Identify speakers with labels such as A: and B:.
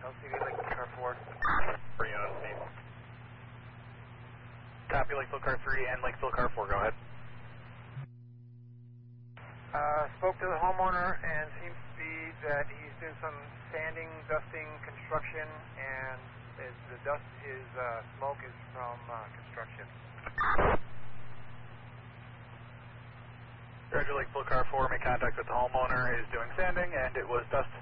A: LCV Lakeville Car 4.
B: Bring it on scene. Copy Lakeville Car 3 and Lakeville Car 4, go ahead.
A: Spoke to the homeowner and seems to be that he's doing some sanding, dusting, construction, and the dust is, smoke is from construction.
B: Roger, Lakeville Car 4, make contact with the homeowner, is doing sanding, and it was dust